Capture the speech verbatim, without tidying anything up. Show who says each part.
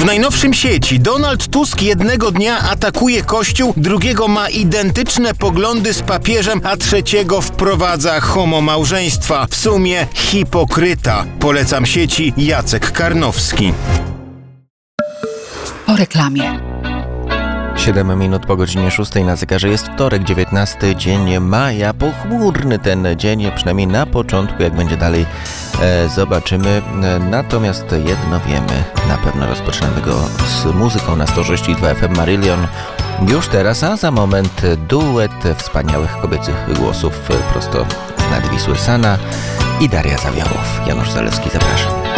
Speaker 1: najnowszym sieci Donald Tusk jednego dnia atakuje Kościół, drugiego ma identyczne poglądy z papieżem, a trzeciego wprowadza homomałżeństwa. W sumie hipokryta. Polecam sieci Jacek Karnowski.
Speaker 2: Po reklamie.
Speaker 3: siedem minut po godzinie szóstej na zegarze jest wtorek, dziewiętnasty dzień maja. Pochmurny ten dzień, przynajmniej na początku, jak będzie dalej, e, zobaczymy. Natomiast jedno wiemy, na pewno rozpoczynamy go z muzyką na sto sześć i dwa F M Marillion. Już teraz, a za moment duet wspaniałych kobiecych głosów prosto z nad Wisły Sana i Daria Zawiołów. Janusz Zalewski, zapraszam.